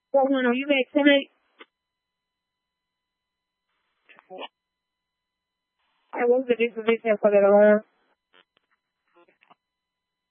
Well, when are you back tonight? I was the disposition for that alarm.